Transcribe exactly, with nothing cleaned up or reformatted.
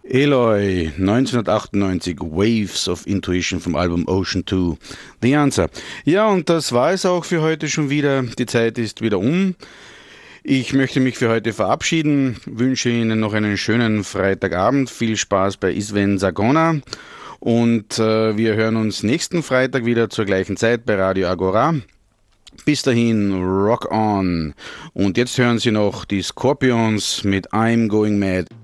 Eloy, neunzehnhundertachtundneunzig, Waves of Intuition vom Album Ocean two, The Answer. Ja, und das war es auch für heute schon wieder. Die Zeit ist wieder um. Ich möchte mich für heute verabschieden, wünsche Ihnen noch einen schönen Freitagabend, viel Spaß bei Isven Sagona und äh, wir hören uns nächsten Freitag wieder zur gleichen Zeit bei Radio Agora. Bis dahin, rock on. Und jetzt hören Sie noch die Scorpions mit I'm Going Mad.